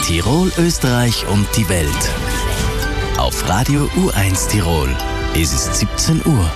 Tirol, Österreich und die Welt. Auf Radio U1 Tirol. Es ist 17 Uhr.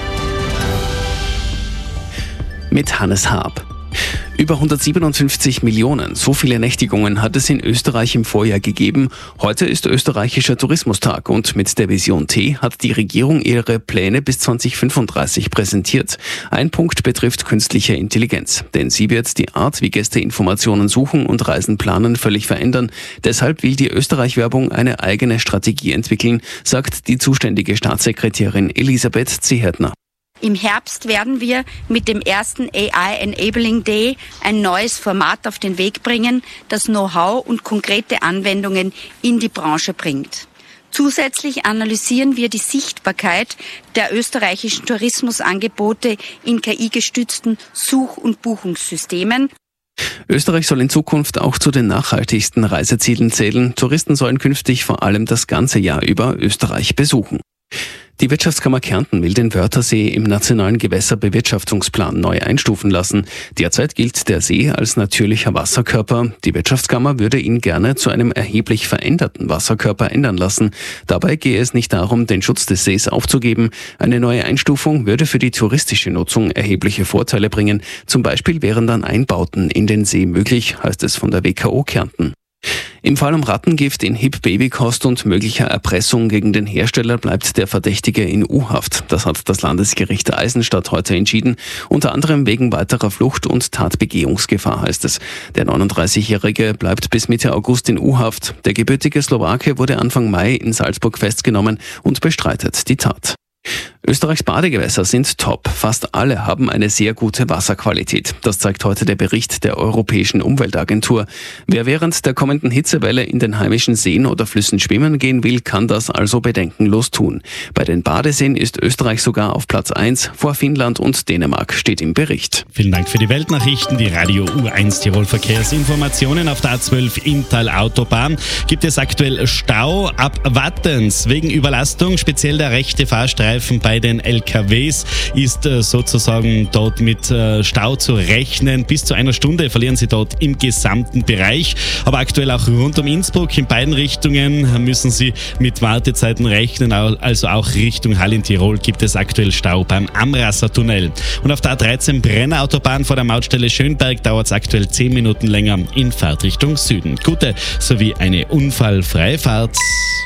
Mit Hannes Haab. Über 157 Millionen, so viele Nächtigungen hat es in Österreich im Vorjahr gegeben. Heute ist österreichischer Tourismustag und mit der Vision T hat die Regierung ihre Pläne bis 2035 präsentiert. Ein Punkt betrifft künstliche Intelligenz, denn sie wird die Art, wie Gäste Informationen suchen und Reisen planen, völlig verändern. Deshalb will die Österreich-Werbung eine eigene Strategie entwickeln, sagt die zuständige Staatssekretärin Elisabeth Zehetner. Im Herbst werden wir mit dem ersten AI Enabling Day ein neues Format auf den Weg bringen, das Know-how und konkrete Anwendungen in die Branche bringt. Zusätzlich analysieren wir die Sichtbarkeit der österreichischen Tourismusangebote in KI-gestützten Such- und Buchungssystemen. Österreich soll in Zukunft auch zu den nachhaltigsten Reisezielen zählen. Touristen sollen künftig vor allem das ganze Jahr über Österreich besuchen. Die Wirtschaftskammer Kärnten will den Wörthersee im nationalen Gewässerbewirtschaftungsplan neu einstufen lassen. Derzeit gilt der See als natürlicher Wasserkörper. Die Wirtschaftskammer würde ihn gerne zu einem erheblich veränderten Wasserkörper ändern lassen. Dabei gehe es nicht darum, den Schutz des Sees aufzugeben. Eine neue Einstufung würde für die touristische Nutzung erhebliche Vorteile bringen. Zum Beispiel wären dann Einbauten in den See möglich, heißt es von der WKO Kärnten. Im Fall um Rattengift in Hip-Babykost und möglicher Erpressung gegen den Hersteller bleibt der Verdächtige in U-Haft. Das hat das Landesgericht Eisenstadt heute entschieden, unter anderem wegen weiterer Flucht und Tatbegehungsgefahr, heißt es. Der 39-Jährige bleibt bis Mitte August in U-Haft. Der gebürtige Slowake wurde Anfang Mai in Salzburg festgenommen und bestreitet die Tat. Österreichs Badegewässer sind top. Fast alle haben eine sehr gute Wasserqualität. Das zeigt heute der Bericht der Europäischen Umweltagentur. Wer während der kommenden Hitzewelle in den heimischen Seen oder Flüssen schwimmen gehen will, kann das also bedenkenlos tun. Bei den Badeseen ist Österreich sogar auf Platz 1, vor Finnland und Dänemark, steht im Bericht. Vielen Dank für die Weltnachrichten. Die Radio U1 Tirol Verkehrsinformationen. Auf der A12 Inntal Autobahn gibt es aktuell Stau ab Wattens wegen Überlastung. Speziell der rechte Fahrstreifen bei den LKWs ist sozusagen dort mit Stau zu rechnen. Bis zu einer Stunde verlieren sie dort im gesamten Bereich. Aber aktuell auch rund um Innsbruck in beiden Richtungen müssen sie mit Wartezeiten rechnen. Also auch Richtung Hall in Tirol gibt es aktuell Stau beim Amrasser Tunnel. Und auf der A13 Brenner-Autobahn vor der Mautstelle Schönberg dauert es aktuell 10 Minuten länger in Fahrtrichtung Süden. Gute sowie eine unfallfreie Fahrt.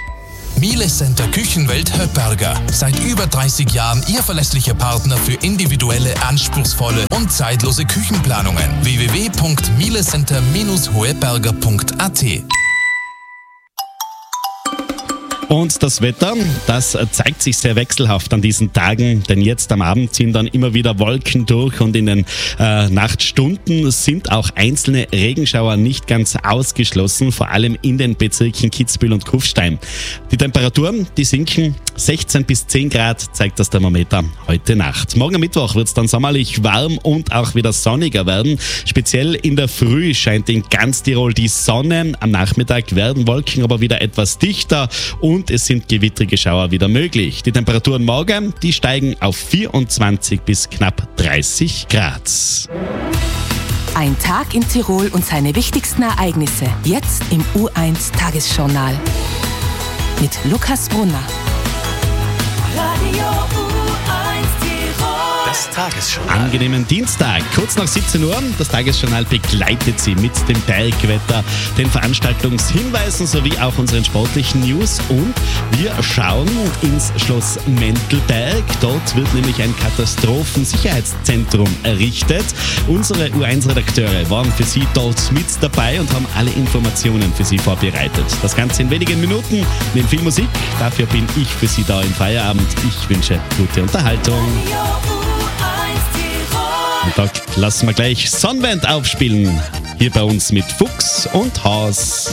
Miele Center Küchenwelt Höppberger. Seit über 30 Jahren Ihr verlässlicher Partner für individuelle, anspruchsvolle und zeitlose Küchenplanungen. www.mielecenter-hoeberger.at. Und das Wetter, das zeigt sich sehr wechselhaft an diesen Tagen, denn jetzt am Abend ziehen dann immer wieder Wolken durch und in den Nachtstunden sind auch einzelne Regenschauer nicht ganz ausgeschlossen, vor allem in den Bezirken Kitzbühel und Kufstein. Die Temperaturen, die sinken 16 bis 10 Grad, zeigt das Thermometer heute Nacht. Morgen am Mittwoch wird es dann sommerlich warm und auch wieder sonniger werden. Speziell in der Früh scheint in ganz Tirol die Sonne. Am Nachmittag werden Wolken aber wieder etwas dichter und es sind gewittrige Schauer wieder möglich. Die Temperaturen morgen, die steigen auf 24 bis knapp 30 Grad. Ein Tag in Tirol und seine wichtigsten Ereignisse. Jetzt im U1 Tagesjournal. Mit Lukas Brunner. Radio U1 Tirol. Das Tagesjournal. Angenehmen Dienstag, kurz nach 17 Uhr. Das Tagesjournal begleitet Sie mit dem Bergwetter, den Veranstaltungshinweisen sowie auch unseren sportlichen News. Und wir schauen ins Schloss Mentelberg. Dort wird nämlich ein Katastrophensicherheitszentrum errichtet. Unsere U1-Redakteure waren für Sie dort mit dabei und haben alle Informationen für Sie vorbereitet. Das Ganze in wenigen Minuten mit viel Musik. Dafür bin ich für Sie da im Feierabend. Ich wünsche gute Unterhaltung. Und da lassen wir gleich Sonnenwend aufspielen. Hier bei uns mit Fuchs und Haas.